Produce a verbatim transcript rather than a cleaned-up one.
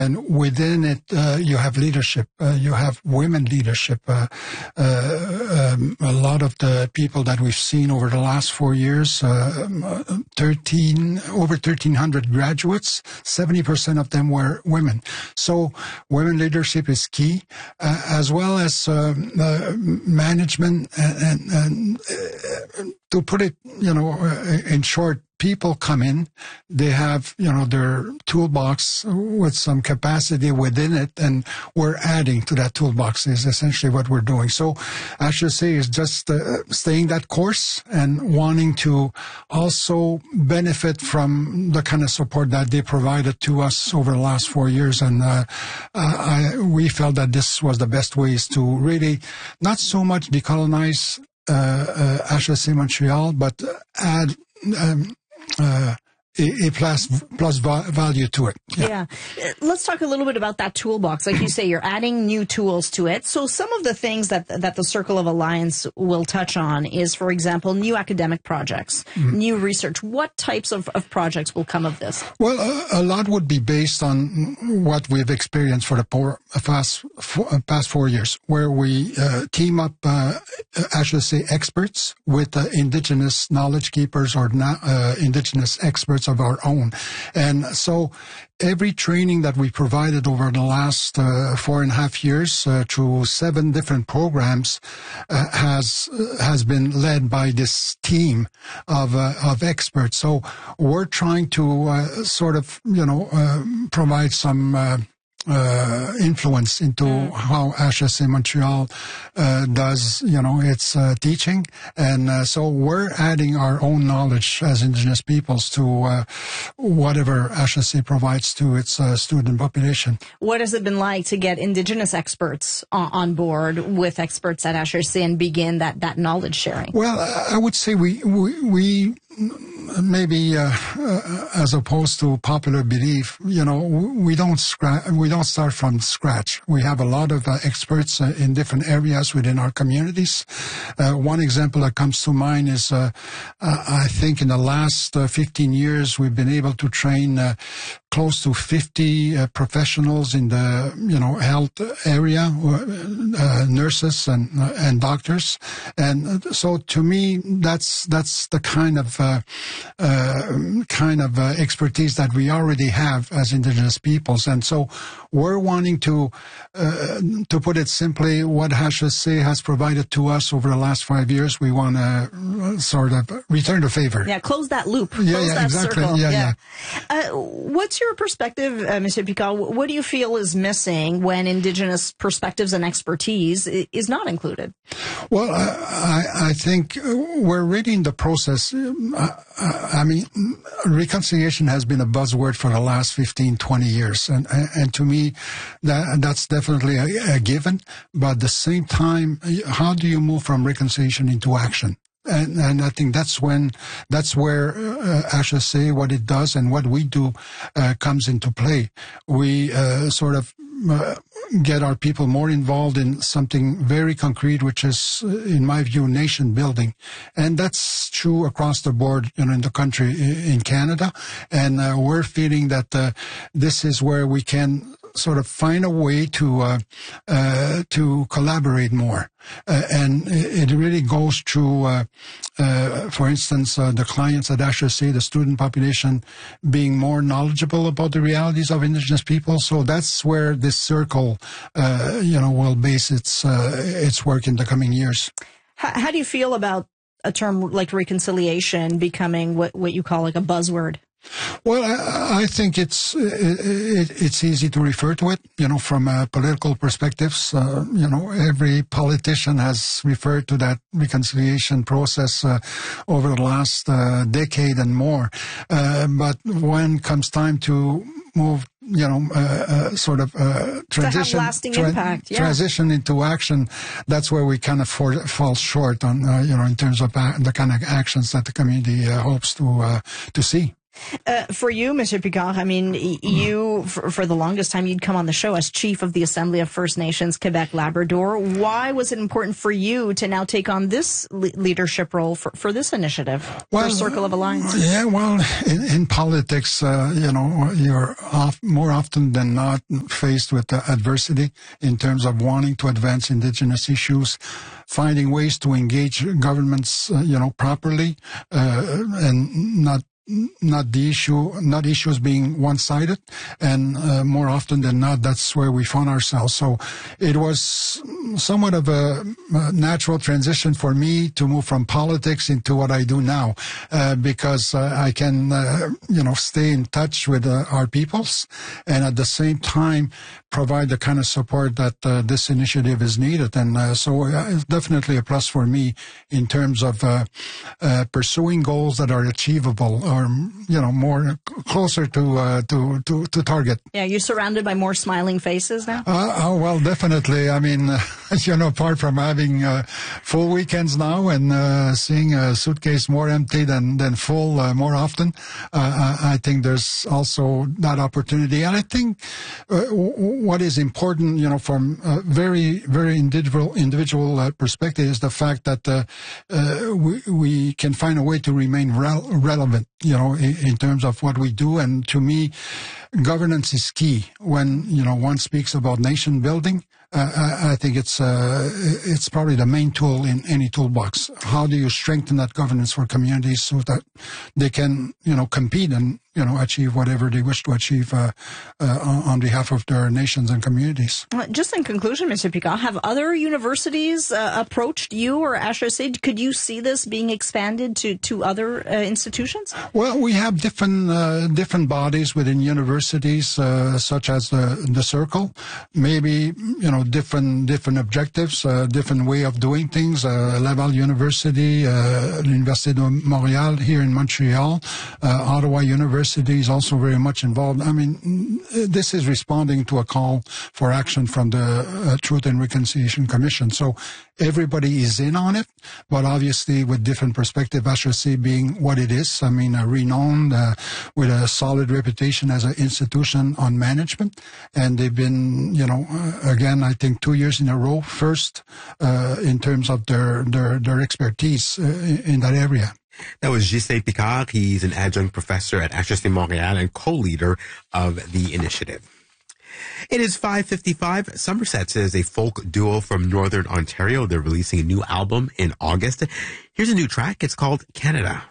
And within it, uh, you have leadership. Uh, you have women leadership. Uh, uh, um, a lot of the people that we've seen over the last four years, uh, thirteen over thirteen hundred graduates, seventy percent of them were women. So women leadership is key, uh, as well as uh, uh, management and, and, and uh, to put it, you know, in short, people come in, they have, you know, their toolbox with some capacity within it, and we're adding to that toolbox is essentially what we're doing. So I should say is just uh, staying that course and wanting to also benefit from the kind of support that they provided to us over the last four years. And uh, I, we felt that this was the best ways to really not so much decolonize uh, uh, H S C Montreal, but add um, Uh, a, a plus, plus value to it. Yeah. yeah. Let's talk a little bit about that toolbox. Like you say, you're adding new tools to it. So some of the things that that the Circle of Alliance will touch on is, for example, new academic projects, mm-hmm. new research. What types of, of projects will come of this? Well, a, a lot would be based on what we've experienced for the poor, past, four, past four years, where we uh, team up, uh, I should say, experts with uh, indigenous knowledge keepers or na- uh, indigenous experts of our own. And so every training that we provided over the last uh, four and a half years uh, through seven different programs uh, has uh, has been led by this team of uh, of experts. So we're trying to uh, sort of, you know, uh, provide some uh, uh, influence into mm. how H S C Montreal uh, does, you know, its uh, teaching. And uh, so we're adding our own knowledge as Indigenous peoples to uh, whatever H S C provides to its uh, student population. What has it been like to get Indigenous experts on, on board with experts at H S C and begin that, that knowledge sharing? Well, I would say we, we, we maybe uh, uh, as opposed to popular belief, you know, we don't scra- we don't start from scratch. We have a lot of uh, experts uh, in different areas within our communities. Uh, one example that comes to mind is uh, uh, I think in the last uh, fifteen years we've been able to train uh, close to fifty uh, professionals in the, you know, health area, uh, nurses and uh, and doctors. And so to me, that's that's the kind of uh, uh, kind of uh, expertise that we already have as Indigenous peoples. And so we're wanting to uh, to put it simply, what H S C has provided to us over the last five years, we want to sort of return the favor. Yeah, close that loop. Yeah, close yeah, that exactly. circle. Yeah, yeah. yeah. Uh, what's your perspective, uh, Mister Picard? What do you feel is missing when Indigenous perspectives and expertise is not included? Well, I, I think we're really in the process. I mean, reconciliation has been a buzzword for the last fifteen, twenty years. And, and to me, that, that's definitely a, a given. But at the same time, how do you move from reconciliation into action? And, and I think that's when, that's where uh, H S C, what it does and what we do uh, comes into play. We uh, sort of uh, get our people more involved in something very concrete, which is, in my view, nation building. And that's true across the board, you know, in the country, in Canada. And uh, we're feeling that uh, this is where we can sort of find a way to uh, uh, to collaborate more, uh, and it really goes through, uh, uh, for instance, uh, the clients at H S C, the student population, being more knowledgeable about the realities of Indigenous people. So that's where this circle, uh, you know, will base its uh, its work in the coming years. How, how do you feel about a term like reconciliation becoming what what you call like a buzzword? Well, I, I think it's it, it's easy to refer to it, you know, from uh, political perspectives. Uh, you know, every politician has referred to that reconciliation process uh, over the last uh, decade and more. Uh, but when comes time to move, you know, uh, uh, sort of uh, transition, to have lasting tra- impact, yeah. transition into action, that's where we kind of for, fall short on, uh, you know, in terms of uh, the kind of actions that the community uh, hopes to uh, to see. Uh, for you, Mister Picard, I mean, you, for, for the longest time, you'd come on the show as chief of the Assembly of First Nations Quebec Labrador. Why was it important for you to now take on this le- leadership role for, for this initiative, well, for Circle of Alliance? Yeah, well, in, in politics, uh, you know, you're off, more often than not faced with uh, adversity in terms of wanting to advance Indigenous issues, finding ways to engage governments, uh, you know, properly, uh, and not not the issue, not issues being one-sided, and uh, more often than not, that's where we found ourselves. So it was somewhat of a, a natural transition for me to move from politics into what I do now, uh, because uh, I can, uh, you know, stay in touch with uh, our peoples, and at the same time provide the kind of support that uh, this initiative is needed. And uh, so it's definitely a plus for me in terms of uh, uh, pursuing goals that are achievable, or, you know, more closer to uh, to, to to target. Yeah, you're surrounded by more smiling faces now? Uh, oh, well, definitely. I mean, uh, you know, apart from having uh, full weekends now and uh, seeing a suitcase more empty than, than full uh, more often, uh, I think there's also that opportunity. And I think uh, w- what is important, you know, from a very, very individual, individual uh, perspective is the fact that uh, uh, we, we can find a way to remain rel- relevant, you know, in, in terms of what we do. And to me, governance is key when, you know, one speaks about nation building. Uh, I, I think it's uh, it's probably the main tool in any toolbox. How do you strengthen that governance for communities so that they can, you know, compete and, you know, achieve whatever they wish to achieve uh, uh, on behalf of their nations and communities. Just in conclusion, Mister Picard, have other universities uh, approached you or H S C? Could you see this being expanded to, to other uh, institutions? Well, we have different uh, different bodies within universities, uh, such as the, the Circle. Maybe, you know, different different objectives, uh, different way of doing things. Uh, Laval University, uh, L'Université de Montréal here in Montreal, uh, Ottawa University is also very much involved. I mean, this is responding to a call for action from the uh, Truth and Reconciliation Commission. So everybody is in on it, but obviously with different perspective, H S C being what it is. I mean, uh, renowned, uh, with a solid reputation as an institution on management. And they've been, you know, uh, again, I think two years in a row, first uh, in terms of their, their, their expertise uh, in, in that area. That was Ghislain Picard. He's an adjunct professor at H S C Montréal and co-leader of the initiative. It is five fifty-five. Somersets is a folk duo from Northern Ontario. They're releasing a new album in August. Here's a new track. It's called Canada.